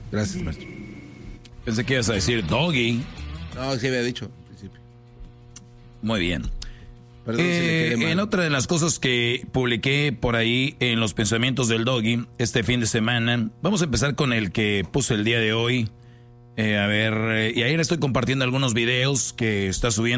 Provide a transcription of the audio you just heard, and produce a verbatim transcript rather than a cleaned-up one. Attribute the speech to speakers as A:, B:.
A: Gracias, maestro.
B: Pensé que ibas a decir doggy.
A: No, sí había dicho al principio.
B: Muy bien.
A: Perdón,
B: eh,
A: si le quedé mal.
B: En otra de las cosas que publiqué por ahí en los pensamientos del doggy este fin de semana, vamos a empezar con el que puse el día de hoy. Eh, a ver, eh, y ayer estoy compartiendo algunos videos que está subiendo